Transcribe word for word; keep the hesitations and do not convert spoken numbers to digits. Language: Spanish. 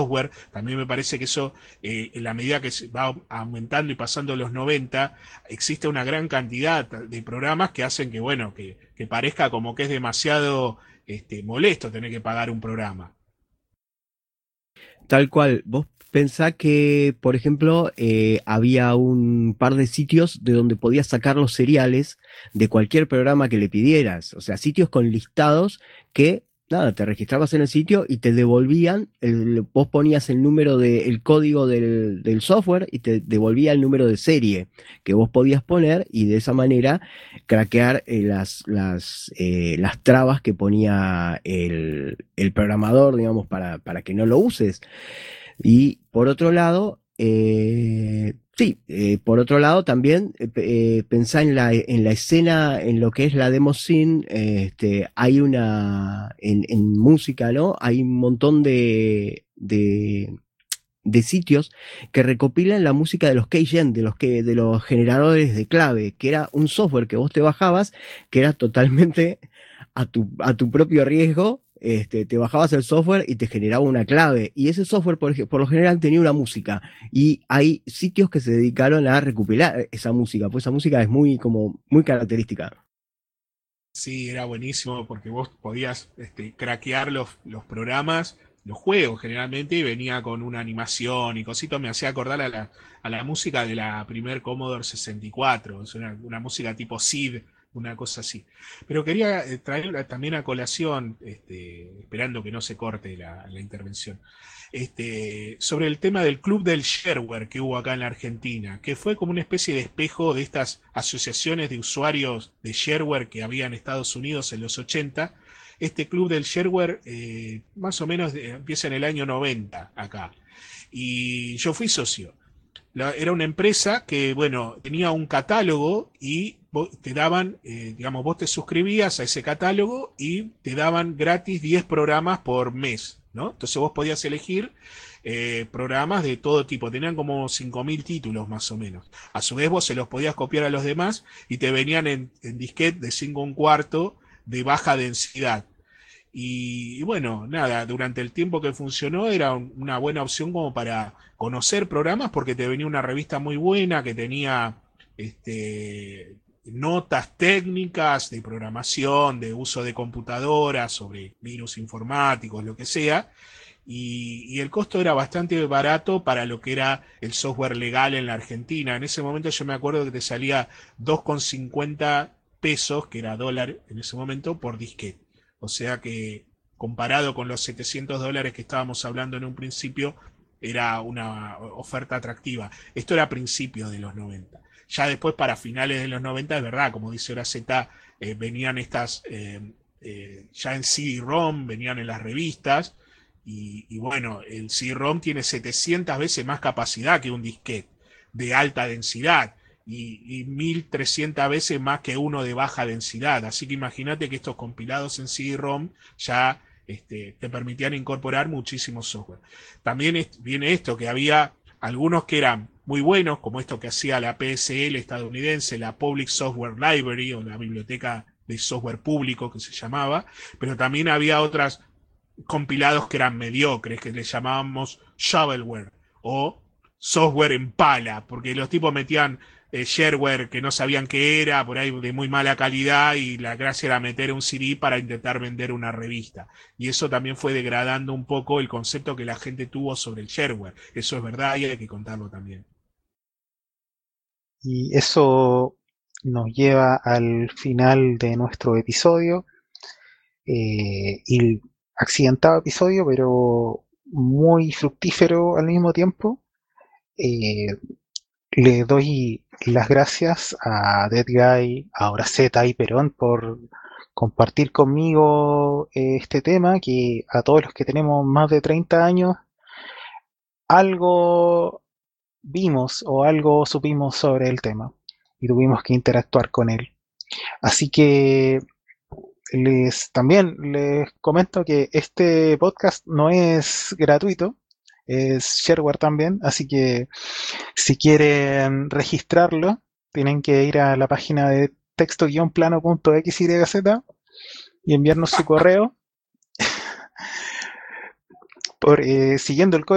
software. También me parece que eso, eh, en la medida que se va aumentando y pasando los noventa, existe una gran cantidad de programas que hacen que, bueno, que, que parezca como que es demasiado este, molesto tener que pagar un programa. Tal cual, vos pensá que, por ejemplo, eh, había un par de sitios de donde podías sacar los seriales de cualquier programa que le pidieras, o sea, sitios con listados que, nada, te registrabas en el sitio y te devolvían, el, vos ponías el número de, el código del, del software y te devolvía el número de serie que vos podías poner y de esa manera craquear eh, las, las, eh, las trabas que ponía el, el programador, digamos, para, para que no lo uses. Y por otro lado, eh, sí, eh, por otro lado también eh, eh, pensá en la, en la escena, en lo que es la demo scene, eh, este, hay una, en, en música, ¿no? Hay un montón de, de, de sitios que recopilan la música de los keygen, de los que, de los generadores de clave, que era un software que vos te bajabas, que era totalmente a tu, a tu propio riesgo. Este, te bajabas el software y te generaba una clave. Y ese software, por, ej- por lo general, tenía una música. Y hay sitios que se dedicaron a recopilar esa música, pues esa música es muy, como, muy característica. Sí, era buenísimo porque vos podías este, craquear los, los programas, los juegos generalmente, y venía con una animación y cositas. Me hacía acordar a la, a la música de la primer Commodore sesenta y cuatro, es una, una música tipo S I D, una cosa así. Pero quería eh, traer también a colación, este, esperando que no se corte la, la intervención, este, sobre el tema del club del shareware que hubo acá en la Argentina, que fue como una especie de espejo de estas asociaciones de usuarios de shareware que había en Estados Unidos en los ochenta. Este club del shareware eh, más o menos de, empieza en el año noventa acá. Y yo fui socio. La, era una empresa que, bueno, tenía un catálogo y te daban, eh, digamos, vos te suscribías a ese catálogo y te daban gratis diez programas por mes, ¿no? Entonces vos podías elegir eh, programas de todo tipo, tenían como cinco mil títulos más o menos. A su vez vos se los podías copiar a los demás y te venían en, en disquete de cinco un cuarto de baja densidad. Y, y, bueno, nada, durante el tiempo que funcionó era un, una buena opción como para conocer programas porque te venía una revista muy buena que tenía este, notas técnicas de programación, de uso de computadoras, sobre virus informáticos, lo que sea. Y, y, el costo era bastante barato para lo que era el software legal en la Argentina. En ese momento yo me acuerdo que te salía dos con cincuenta pesos, que era dólar en ese momento, por disquete. O sea que comparado con los setecientos dólares que estábamos hablando en un principio, era una oferta atractiva. Esto era a principios de los noventa. Ya después, para finales de los noventa, es verdad, como dice Hora Z, eh, venían estas, eh, eh, ya en C D-ROM, venían en las revistas, y, y bueno, el C D-ROM tiene setecientas veces más capacidad que un disquete de alta densidad y, y mil trescientas veces más que uno de baja densidad. Así que imagínate que estos compilados en C D-ROM ya este, te permitían incorporar muchísimo software. También es, viene esto, que había algunos que eran muy buenos, como esto que hacía la P S L estadounidense, la Public Software Library, o la biblioteca de software público que se llamaba, pero también había otras compilados que eran mediocres, que le llamábamos shovelware o software en pala, porque los tipos metían eh, shareware que no sabían qué era, por ahí de muy mala calidad, y la gracia era meter un C D para intentar vender una revista. Y eso también fue degradando un poco el concepto que la gente tuvo sobre el shareware. Eso es verdad y hay que contarlo también. Y eso nos lleva al final de nuestro episodio, eh, y accidentado episodio, pero muy fructífero al mismo tiempo. Eh, Le doy las gracias a Dead Guy, a Horaceta y Perón por compartir conmigo eh, este tema, que a todos los que tenemos más de treinta años algo vimos o algo supimos sobre el tema y tuvimos que interactuar con él. Así que les también les comento que este podcast no es gratuito, es shareware también, así que si quieren registrarlo, tienen que ir a la página de texto-plano.xyz y enviarnos su correo por, eh, siguiendo el código